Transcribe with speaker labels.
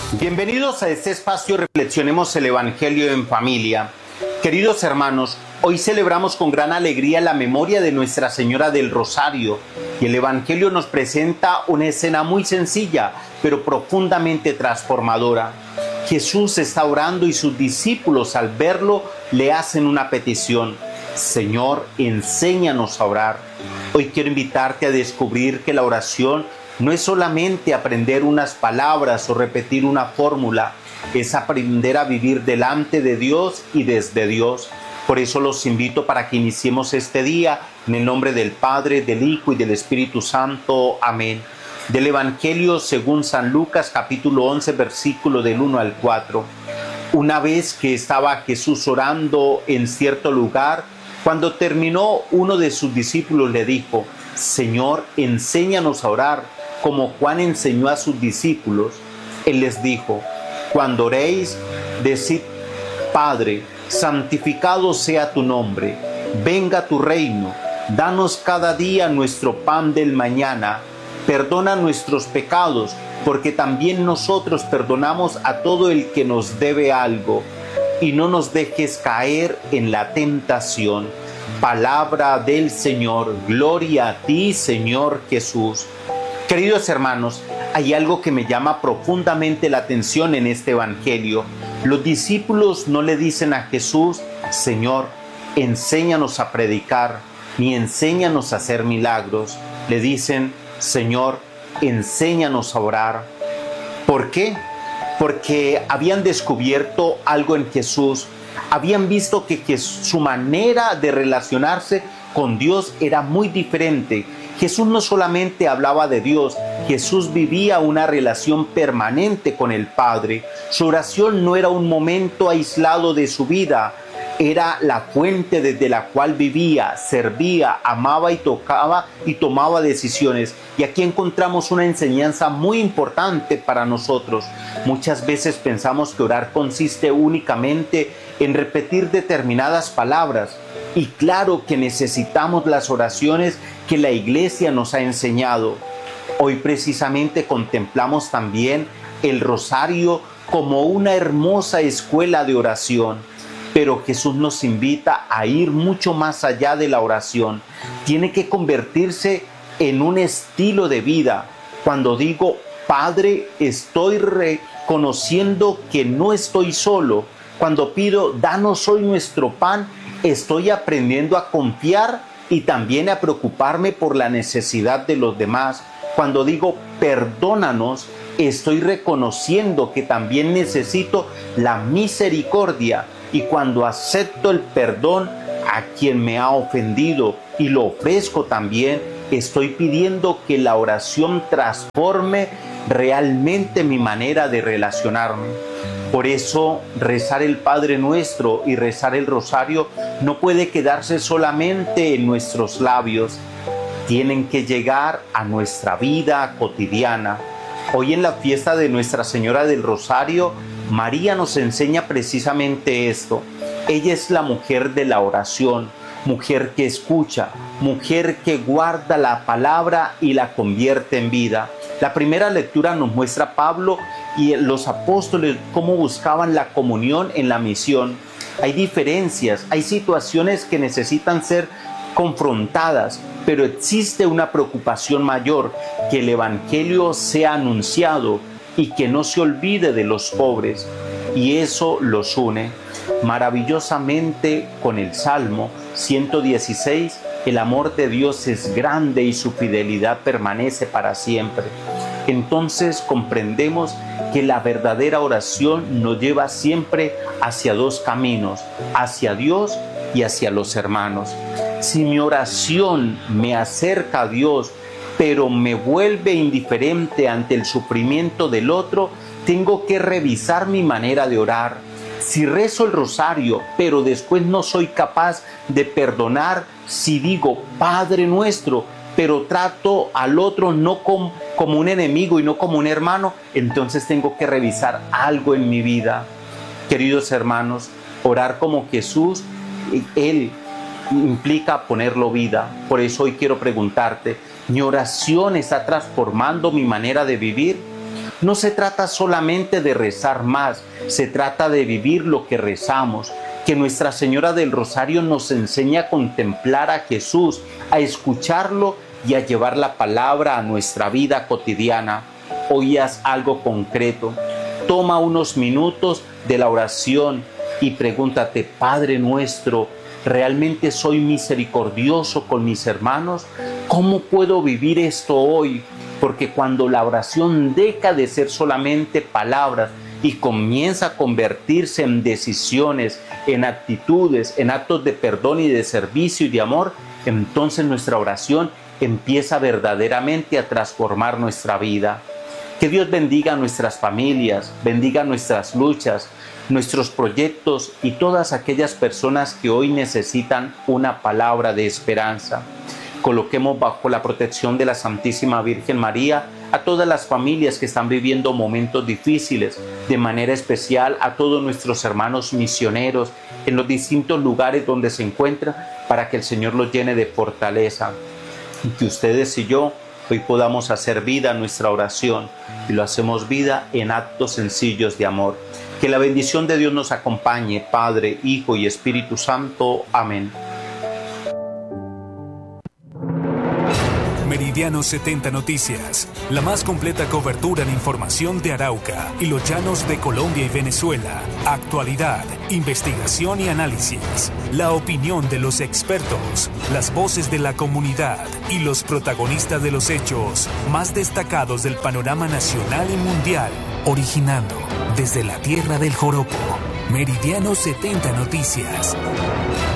Speaker 1: Bienvenidos a este espacio Reflexionemos el Evangelio en Familia. Queridos hermanos, hoy celebramos con gran alegría la memoria de Nuestra Señora del Rosario y el Evangelio nos presenta una escena muy sencilla, pero profundamente transformadora. Jesús está orando y sus discípulos al verlo le hacen una petición: Señor, enséñanos a orar. Hoy quiero invitarte a descubrir que la oración no es solamente aprender unas palabras o repetir una fórmula, es aprender a vivir delante de Dios y desde Dios. Por eso los invito para que iniciemos este día en el nombre del Padre, del Hijo y del Espíritu Santo. Amén. Del Evangelio según San Lucas, capítulo 11, versículo del 1 al 4. Una vez que estaba Jesús orando en cierto lugar, cuando terminó, uno de sus discípulos le dijo: Señor, enséñanos a orar, como Juan enseñó a sus discípulos. Él les dijo: cuando oréis, decid: Padre, santificado sea tu nombre, venga tu reino, danos cada día nuestro pan del mañana, perdona nuestros pecados, porque también nosotros perdonamos a todo el que nos debe algo, y no nos dejes caer en la tentación. Palabra del Señor. Gloria a ti, Señor Jesús. Queridos hermanos, hay algo que me llama profundamente la atención en este Evangelio. Los discípulos no le dicen a Jesús: Señor, enséñanos a predicar, ni enséñanos a hacer milagros. Le dicen: Señor, enséñanos a orar. ¿Por qué? Porque habían descubierto algo en Jesús. Habían visto que su manera de relacionarse con Dios era muy diferente. Jesús no solamente hablaba de Dios, Jesús vivía una relación permanente con el Padre. Su oración no era un momento aislado de su vida, era la fuente desde la cual vivía, servía, amaba y tocaba y tomaba decisiones. Y aquí encontramos una enseñanza muy importante para nosotros. Muchas veces pensamos que orar consiste únicamente en repetir determinadas palabras. Y claro que necesitamos las oraciones que la Iglesia nos ha enseñado. Hoy precisamente contemplamos también el rosario como una hermosa escuela de oración. Pero Jesús nos invita a ir mucho más allá de la oración. Tiene que convertirse en un estilo de vida. Cuando digo Padre, estoy reconociendo que no estoy solo. Cuando pido danos hoy nuestro pan, estoy aprendiendo a confiar y también a preocuparme por la necesidad de los demás. Cuando digo perdónanos, estoy reconociendo que también necesito la misericordia. Y cuando acepto el perdón a quien me ha ofendido y lo ofrezco también, estoy pidiendo que la oración transforme realmente mi manera de relacionarme. Por eso rezar el Padre Nuestro y rezar el Rosario no puede quedarse solamente en nuestros labios, tienen que llegar a nuestra vida cotidiana. Hoy en la fiesta de Nuestra Señora del Rosario, María nos enseña precisamente esto. Ella es la mujer de la oración, mujer que escucha, mujer que guarda la palabra y la convierte en vida. La primera lectura nos muestra a Pablo y los apóstoles cómo buscaban la comunión en la misión. Hay diferencias, hay situaciones que necesitan ser confrontadas, pero existe una preocupación mayor: que el Evangelio sea anunciado y que no se olvide de los pobres. Y eso los une maravillosamente con el Salmo 116. El amor de Dios es grande y su fidelidad permanece para siempre. Entonces comprendemos que la verdadera oración nos lleva siempre hacia dos caminos: hacia Dios y hacia los hermanos. Si mi oración me acerca a Dios, pero me vuelve indiferente ante el sufrimiento del otro, tengo que revisar mi manera de orar. Si rezo el rosario, pero después no soy capaz de perdonar, si digo Padre Nuestro, pero trato al otro no como un enemigo y no como un hermano, entonces tengo que revisar algo en mi vida. Queridos hermanos, orar como Jesús, Él implica ponerlo vida. Por eso hoy quiero preguntarte: ¿mi oración está transformando mi manera de vivir? No se trata solamente de rezar más, se trata de vivir lo que rezamos. Que Nuestra Señora del Rosario nos enseñe a contemplar a Jesús, a escucharlo y a llevar la palabra a nuestra vida cotidiana. Hoy haz algo concreto. Toma unos minutos de la oración y pregúntate: Padre nuestro, ¿realmente soy misericordioso con mis hermanos? ¿Cómo puedo vivir esto hoy? Porque cuando la oración deja de ser solamente palabras y comienza a convertirse en decisiones, en actitudes, en actos de perdón y de servicio y de amor, entonces nuestra oración empieza verdaderamente a transformar nuestra vida. Que Dios bendiga a nuestras familias, bendiga nuestras luchas, nuestros proyectos y todas aquellas personas que hoy necesitan una palabra de esperanza. Coloquemos bajo la protección de la Santísima Virgen María a todas las familias que están viviendo momentos difíciles, de manera especial a todos nuestros hermanos misioneros en los distintos lugares donde se encuentran, para que el Señor los llene de fortaleza. Y que ustedes y yo hoy podamos hacer vida a nuestra oración, y lo hacemos vida en actos sencillos de amor. Que la bendición de Dios nos acompañe, Padre, Hijo y Espíritu Santo. Amén.
Speaker 2: Meridiano 70 Noticias, la más completa cobertura en información de Arauca y los llanos de Colombia y Venezuela. Actualidad, investigación y análisis. La opinión de los expertos, las voces de la comunidad y los protagonistas de los hechos más destacados del panorama nacional y mundial. Originando desde la tierra del joropo. Meridiano 70 Noticias.